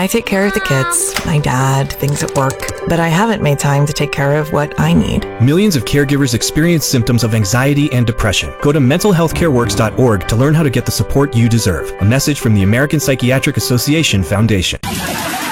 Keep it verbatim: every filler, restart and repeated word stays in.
I take care of the kids, my dad, things at work, but I haven't made time to take care of what I need. Millions of caregivers experience symptoms of anxiety and depression. Go to mental health care works dot org to learn how to get the support you deserve. A message from the American Psychiatric Association Foundation.